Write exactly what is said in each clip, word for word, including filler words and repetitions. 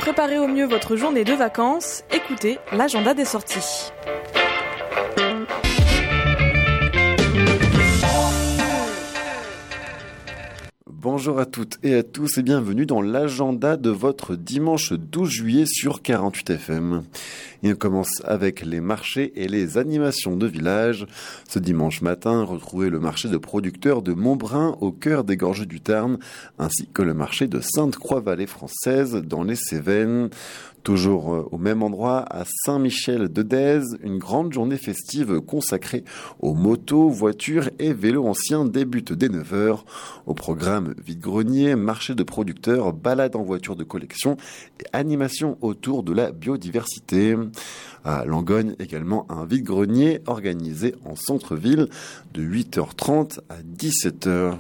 préparer au mieux votre journée de vacances, écoutez l'agenda des sorties. Bonjour à toutes et à tous et bienvenue dans l'agenda de votre dimanche douze juillet sur quarante-huit F M. Et on commence avec les marchés et les animations de village. Ce dimanche matin, retrouvez le marché de producteurs de Montbrun au cœur des Gorges du Tarn, ainsi que le marché de Sainte-Croix-Vallée française dans les Cévennes. Toujours au même endroit, à Saint-Michel-de-Dèze, une grande journée festive consacrée aux motos, voitures et vélos anciens débute dès neuf heures. Au programme vide-grenier, marché de producteurs, balade en voiture de collection et animation autour de la biodiversité. À Langogne, également un vide-grenier organisé en centre-ville de huit heures trente à dix-sept heures.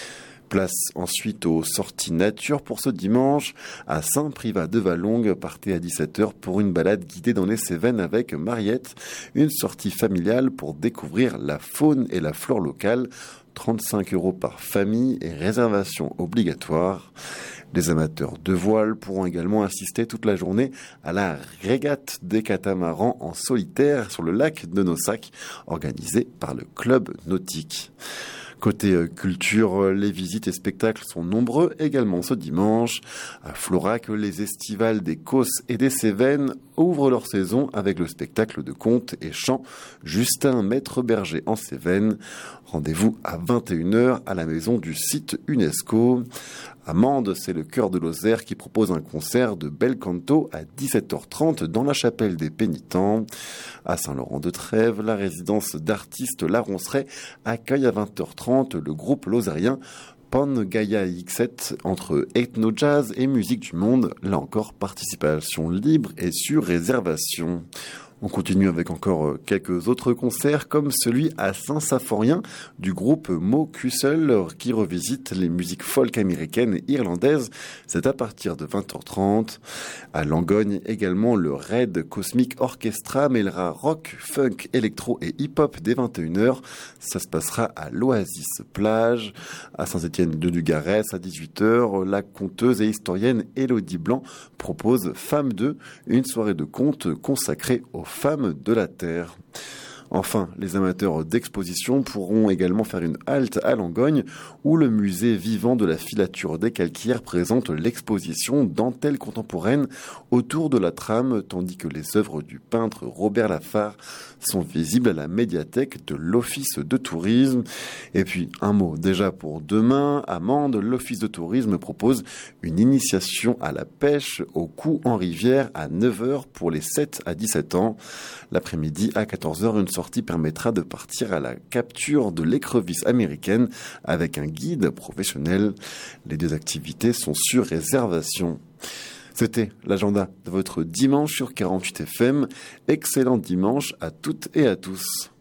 Place ensuite aux sorties nature pour ce dimanche. À Saint-Privat-de-Vallongue, partez à dix-sept heures pour une balade guidée dans les Cévennes avec Mariette. Une sortie familiale pour découvrir la faune et la flore locale. trente-cinq euros par famille et réservation obligatoire. Les amateurs de voile pourront également assister toute la journée à la régate des catamarans en solitaire sur le lac de Nossac, organisée par le club nautique. Côté culture, les visites et spectacles sont nombreux également ce dimanche. À Florac, les estivales des Causses et des Cévennes ouvrent leur saison avec le spectacle de contes et chants Justin Maître Berger en Cévennes. Rendez-vous à vingt et une heures à la maison du site UNESCO. À Mende, c'est le Chœur de Lozère qui propose un concert de bel canto à dix-sept heures trente dans la chapelle des Pénitents. À Saint-Laurent-de-Trèves, la résidence d'artistes La Ronceraie accueille à vingt heures trente le groupe lozérien Pangaea X sept entre ethno-jazz et musique du monde. Là encore, participation libre et sur réservation. On continue avec encore quelques autres concerts comme celui à Saint-Symphorien du groupe Mo Cussel qui revisite les musiques folk américaines et irlandaises. C'est à partir de vingt heures trente. À Langogne également, le Red Cosmic Orchestra mêlera rock, funk, électro et hip-hop dès vingt et une heures. Ça se passera à l'Oasis Plage. À Saint-Étienne-de-Lugarès à dix-huit heures, la conteuse et historienne Élodie Blanc propose Femme deux, une soirée de contes consacrée aux femmes de la Terre. Enfin, les amateurs d'exposition pourront également faire une halte à Langogne où le musée vivant de la filature des calcaires présente l'exposition Dentelle contemporaine autour de la trame, tandis que les œuvres du peintre Robert Lafargue sont visibles à la médiathèque de l'Office de tourisme. Et puis, un mot déjà pour demain. À Mende, l'Office de tourisme propose une initiation à la pêche au coup en rivière à neuf heures pour les sept à dix-sept ans. L'après-midi, à quatorze heures, une sortie permettra de partir à la capture de l'écrevisse américaine avec un guide professionnel. Les deux activités sont sur réservation. C'était l'agenda de votre dimanche sur quarante-huit F M. Excellent dimanche à toutes et à tous.